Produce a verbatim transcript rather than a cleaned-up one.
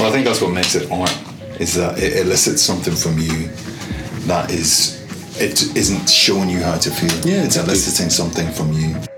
Well, I think that's what makes it art, is that it elicits something from you that is, it isn't showing you how to feel. Yeah, it's exactly. eliciting something from you.